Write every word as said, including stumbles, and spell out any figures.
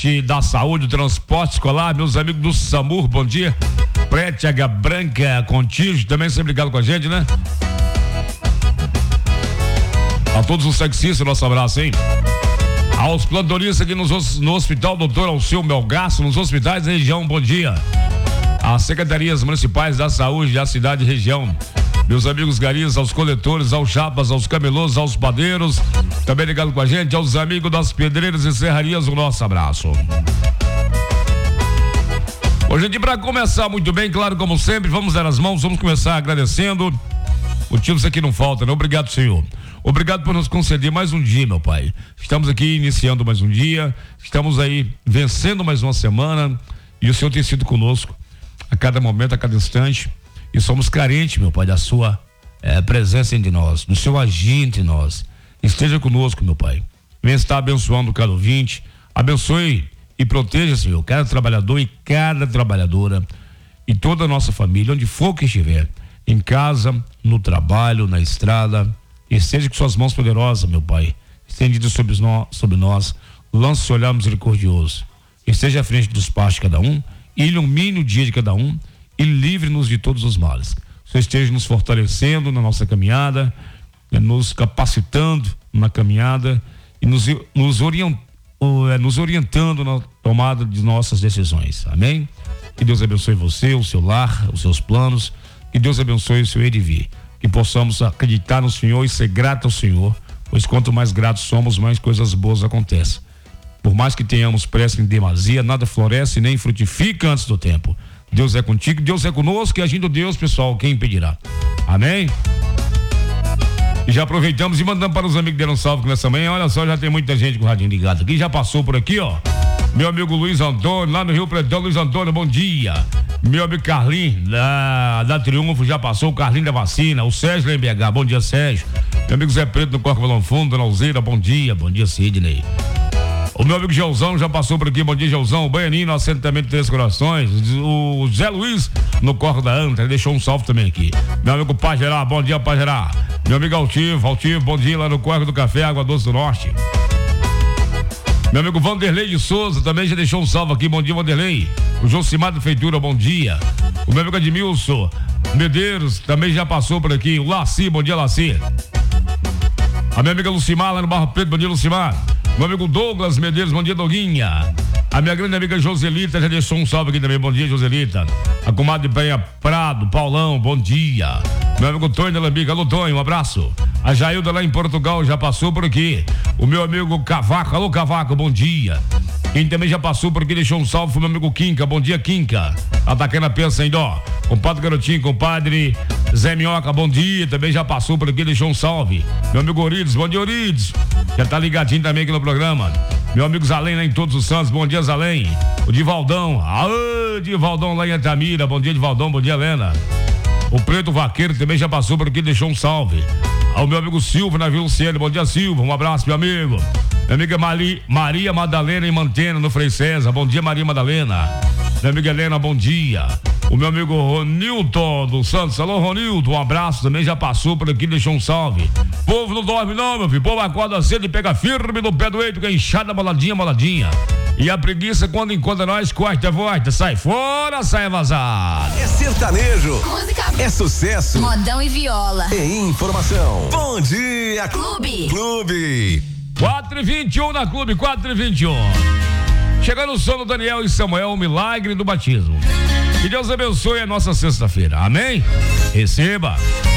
parte da saúde, transporte escolar, meus amigos do SAMUR, bom dia. Prétiga Branca, Contígio, também sempre ligado com a gente, né? A todos os taxistas, nosso abraço, hein? Aos plantonistas aqui no, no hospital doutor Alceu Melgaço, nos hospitais da região, bom dia. Às secretarias municipais da saúde da cidade e região. Meus amigos garis, aos coletores, aos chapas, aos camelôs, aos padeiros, também ligado com a gente, aos amigos das pedreiras e serrarias, o nosso abraço. Bom, gente, para começar muito bem, claro, como sempre, vamos dar as mãos, vamos começar agradecendo. Motivos aqui não faltam, né? Obrigado, Senhor. Obrigado por nos conceder mais um dia, meu Pai. Estamos aqui iniciando mais um dia, estamos aí vencendo mais uma semana e o Senhor tem sido conosco a cada momento, a cada instante. E somos carentes, meu Pai, da sua é, presença entre nós, do seu agir entre nós. Esteja conosco, meu Pai. Venha estar abençoando cada ouvinte. Abençoe e proteja, Senhor, cada trabalhador e cada trabalhadora e toda a nossa família, onde for que estiver, em casa, no trabalho, na estrada. Esteja com suas mãos poderosas, meu Pai, estendidas sobre nós, sobre nós. Lance o olhar misericordioso. Esteja à frente dos passos de cada um, ilumine o dia de cada um e livre-nos de todos os males. O Senhor esteja nos fortalecendo na nossa caminhada, nos capacitando na caminhada e nos, nos, orient, nos orientando na tomada de nossas decisões. Amém? Que Deus abençoe você, o seu lar, os seus planos. Que Deus abençoe o seu ir e vir. Que possamos acreditar no Senhor e ser grato ao Senhor, pois quanto mais gratos somos, mais coisas boas acontecem. Por mais que tenhamos pressa em demasia, nada floresce nem frutifica antes do tempo. Deus é contigo, Deus é conosco e agindo Deus, pessoal, quem impedirá? Amém? E já aproveitamos e mandamos para os amigos que deram salve nessa manhã. Olha só, já tem muita gente com o radinho ligado aqui, já passou por aqui, ó. Meu amigo Luiz Antônio, lá no Rio Pretão. Luiz Antônio, bom dia. Meu amigo Carlinhos, da, da Triunfo, já passou. O Carlinhos da Vacina. O Sérgio da M B H, bom dia, Sérgio. Meu amigo Zé Preto no Corpo Balão Fundo, Dona Alzeira, bom dia. Bom dia, Sidney. O meu amigo Geuzão já passou por aqui, bom dia, Geuzão. O Baianinho, no assentamento de Três Corações. O Zé Luiz no Corpo da Anta, ele deixou um salve também aqui. Meu amigo Pajerá, bom dia, Pajerá. Meu amigo Altivo, Altivo, bom dia lá no Corpo do Café, Água Doce do Norte. Meu amigo Vanderlei de Souza também já deixou um salve aqui, bom dia, Vanderlei. O Josimar da Feitura, bom dia. O meu amigo Edmilson Medeiros também já passou por aqui. O Laci, bom dia, Laci. A minha amiga Lucimar lá no Barro Preto, bom dia, Lucimar. Meu amigo Douglas Medeiros, bom dia, Doguinha. A minha grande amiga Joselita já deixou um salve aqui também, bom dia, Joselita. A comadre Penha Prado, Paulão, bom dia. Meu amigo Tonho da Lambica, alô Tonho, um abraço. A Jailda lá em Portugal já passou por aqui. O meu amigo Cavaco, alô Cavaco, bom dia. Quem também já passou por aqui, deixou um salve, foi meu amigo Quinca, bom dia, Quinca. Atacando a pensa ainda, ó. Compadre Garotinho, compadre Zé Minhoca, bom dia, também já passou por aqui, deixou um salve. Meu amigo Orides, bom dia, Orides. Já tá ligadinho também aqui no programa. Meu amigo Zalém lá em Todos os Santos, bom dia, Zalém. O Divaldão, aô, Divaldão lá em Altamira, bom dia, Divaldão, bom dia, Helena. O Preto Vaqueiro também já passou por aqui, deixou um salve. Ao meu amigo Silva na Vila Luciene, bom dia, Silva, um abraço, meu amigo. Minha amiga Mari, Maria Madalena em Mantena, no Frei César, bom dia, Maria Madalena. Minha amiga Helena, bom dia. O meu amigo Ronilton dos Santos, alô Ronilton, um abraço, também já passou por aqui, deixou um salve. Povo não dorme não, meu filho, povo acorda cedo e pega firme no pé do eito, que é inchada, moladinha, moladinha. E a preguiça quando encontra nós, corta, volta, sai fora, sai vazado. É sertanejo, música, é sucesso, modão e viola, é informação. Bom dia, Clube. Clube. quatro e vinte e um na Clube, quatro e vinte e um. Chegando o som do Daniel e Samuel, o milagre do batismo. Que Deus abençoe a nossa sexta-feira, amém? Receba.